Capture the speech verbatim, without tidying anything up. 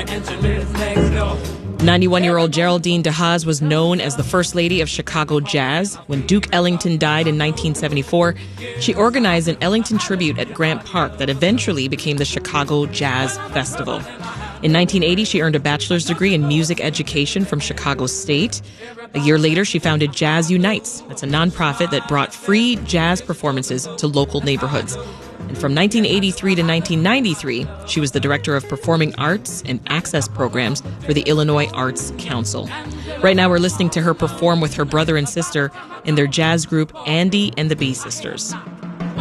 ninety-one-year-old Geraldine DeHaas was known as the First Lady of Chicago Jazz. When Duke Ellington died in nineteen seventy-four, she organized an Ellington tribute at Grant Park that eventually became the Chicago Jazz Festival. In nineteen eighty, she earned a bachelor's degree in music education from Chicago State. A year later, she founded Jazz Unites. That's a nonprofit that brought free jazz performances to local neighborhoods. And from nineteen eighty-three to nineteen ninety-three, she was the director of performing arts and access programs for the Illinois Arts Council. Right now, we're listening to her perform with her brother and sister in their jazz group, Andy and the Bee Sisters.